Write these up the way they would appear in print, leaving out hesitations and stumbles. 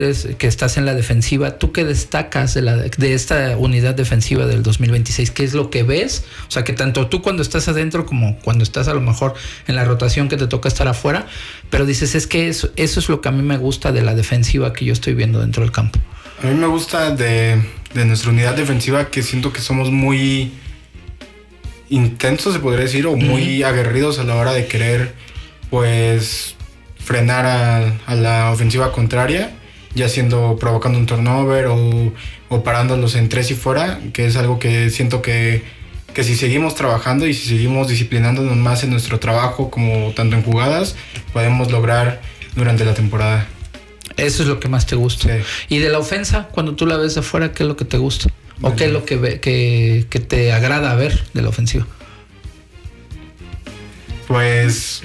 que estás en la defensiva, ¿tú qué destacas de esta unidad defensiva del 2026? ¿Qué es lo que ves? O sea, que tanto tú cuando estás adentro como cuando estás a lo mejor en la rotación que te toca estar afuera, pero dices, es que eso es lo que a mí me gusta de la defensiva que yo estoy viendo dentro del campo. A mí me gusta de nuestra unidad defensiva que siento que somos muy intensos, se podría decir, o muy aguerridos a la hora de querer, pues, frenar a la ofensiva contraria, ya provocando un turnover o parándolos en 3 y fuera, que es algo que siento que si seguimos trabajando y si seguimos disciplinándonos más en nuestro trabajo, como tanto en jugadas, podemos lograr durante la temporada. Eso es lo que más te gusta. Sí. Y de la ofensa, cuando tú la ves de afuera, ¿qué es lo que te gusta? ¿O qué es lo que te agrada ver de la ofensiva? Pues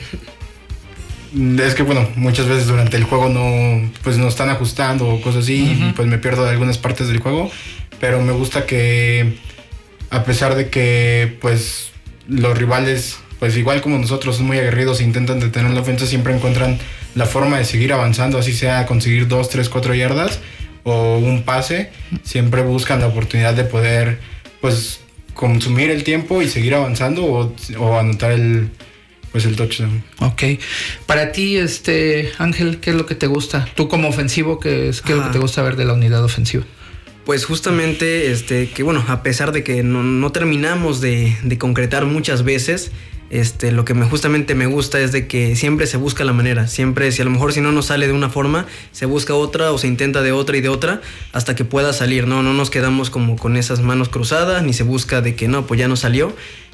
es que bueno, muchas veces durante el juego no están ajustando o cosas así, y pues me pierdo de algunas partes del juego, pero me gusta que a pesar de que pues los rivales, pues igual como nosotros, son muy aguerridos e intentan detener la ofensa, siempre encuentran la forma de seguir avanzando, así sea conseguir 2, 3, 4 yardas o un pase, siempre buscan la oportunidad de poder pues consumir el tiempo y seguir avanzando o anotar el touchdown. Ok. Para ti, Ángel, ¿qué es lo que te gusta? Tú como ofensivo, ¿qué es lo que te gusta ver de la unidad ofensiva? Pues justamente, que bueno, a pesar de que no terminamos de concretar muchas veces, lo que justamente me gusta es de que siempre se busca la manera. Siempre, si a lo mejor si no nos sale de una forma, se busca otra o se intenta de otra y de otra hasta que pueda salir. No nos quedamos como con esas manos cruzadas, ni se busca de que no, pues ya no salió.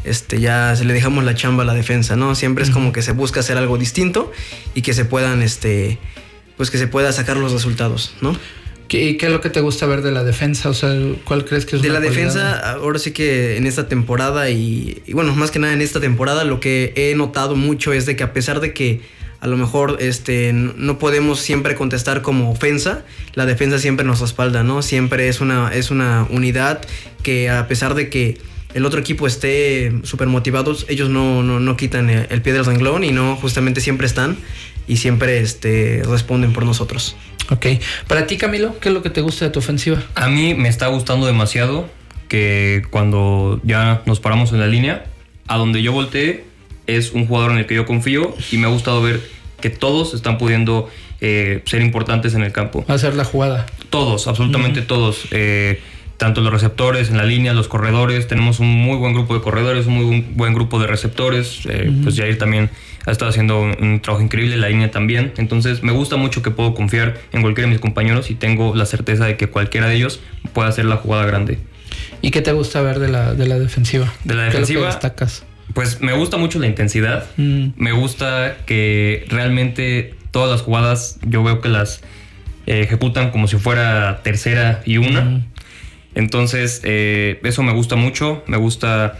Ya se le dejamos la chamba a la defensa, ¿no? Siempre es como que se busca hacer algo distinto y que se puedan, pues que se pueda sacar los resultados, ¿no? ¿Qué es lo que te gusta ver de la defensa? O sea, ¿cuál crees que es de una la cualidad? Defensa? Ahora sí que en esta temporada y bueno, más que nada en esta temporada, lo que he notado mucho es de que a pesar de que a lo mejor no podemos siempre contestar como ofensa, la defensa siempre nos respalda, ¿no? Siempre es una unidad que a pesar de que el otro equipo esté súper motivados, ellos no quitan el pie del renglón y no, justamente siempre están y siempre responden por nosotros. Ok. Para ti, Camilo, ¿qué es lo que te gusta de tu ofensiva? A mí me está gustando demasiado que cuando ya nos paramos en la línea, a donde yo volteé es un jugador en el que yo confío y me ha gustado ver que todos están pudiendo ser importantes en el campo. Hacer la jugada. Todos, absolutamente todos. Tanto los receptores en la línea, los corredores. Tenemos un muy buen grupo de corredores, un muy buen grupo de receptores. Pues Jair también ha estado haciendo un trabajo increíble, la línea también. Entonces me gusta mucho que puedo confiar en cualquiera de mis compañeros y tengo la certeza de que cualquiera de ellos puede hacer la jugada grande. ¿Y qué te gusta ver de la defensiva? De la defensiva, ¿qué es lo que destacas? Pues me gusta mucho la intensidad. Me gusta que realmente todas las jugadas yo veo que las ejecutan como si fuera tercera y una. Entonces eso me gusta mucho. Me gusta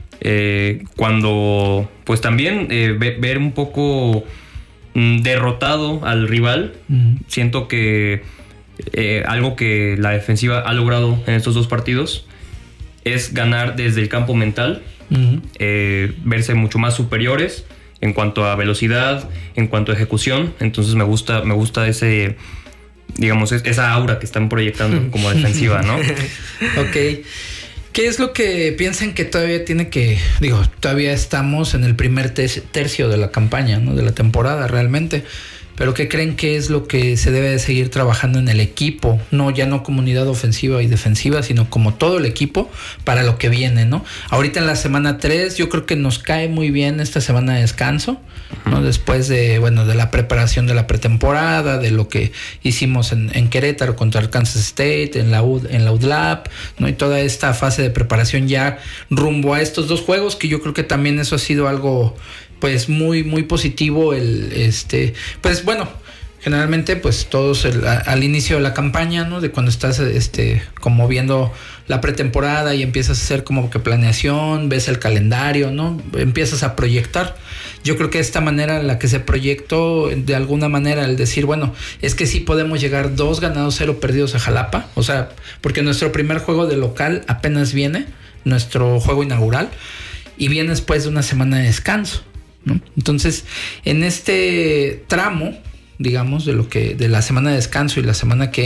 cuando pues también ver un poco derrotado al rival. Siento que algo que la defensiva ha logrado en estos 2 partidos es ganar desde el campo mental. Verse mucho más superiores en cuanto a velocidad, en cuanto a ejecución. Entonces me gusta ese, digamos, esa aura que están proyectando como defensiva, ¿no? Ok. ¿Qué es lo que piensan que todavía tiene que... todavía estamos en el primer tercio de la campaña, ¿no? De la temporada realmente. Pero ¿qué creen que es lo que se debe de seguir trabajando en el equipo? Ya no como unidad ofensiva y defensiva, sino como todo el equipo para lo que viene, ¿no? Ahorita en la semana 3 yo creo que nos cae muy bien esta semana de descanso, ¿no? Después de la preparación de la pretemporada, de lo que hicimos en Querétaro contra el Kansas State, en la UDLAP, ¿no? Y toda esta fase de preparación ya rumbo a estos 2 juegos, que yo creo que también eso ha sido algo pues muy muy positivo. Pues bueno, generalmente pues todos al inicio de la campaña, ¿no? De cuando estás como viendo la pretemporada y empiezas a hacer como que planeación, ves el calendario, ¿no? Empiezas a proyectar. Yo creo que esta manera en la que se proyectó, de alguna manera, el decir, bueno, es que sí podemos llegar 2 ganados, 0 perdidos a Jalapa. O sea, porque nuestro primer juego de local apenas viene, nuestro juego inaugural, y viene después de una semana de descanso, ¿no? Entonces, en este tramo, digamos, de la semana de descanso y la semana que